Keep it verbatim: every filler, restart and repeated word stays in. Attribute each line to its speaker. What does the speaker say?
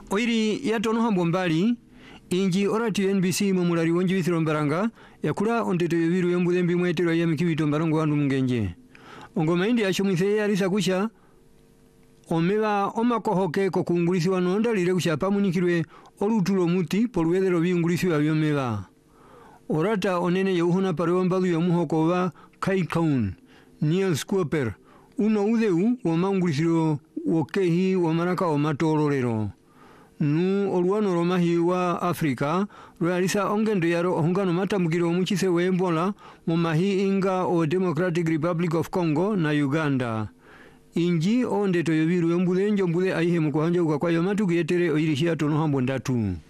Speaker 1: Oiri ya tono hambo mbali, inji orati N B C mumulari wanji withiro mbaranga, ya kula onteto yoviru yambude mbimwetero ya mikibito mbarongo wandu mgenje. Ongo maindi ya shumithe ya risa kusha, omeba omakohoke kokungulisi wanonda lire kusha pamunikirwe orutulo muti poluwedero viungulisi wa vyomeba. Orata onene yauhuna parewambadu ya muhoko wa Kaikaun, Niels Kuoper, uno udeu wa maungulisiro wokehi wa maraka wa matororero. Nu oluwano romahi wa Afrika, realisa ongendo yaro ohungano matamukiro muchise wembola mumahi inga o Democratic Republic of Congo na Uganda. Inji onde toyoviru yombude njombude aihe mkuhanja ukakwayo matu kietere oirishia tono hambo ndatu.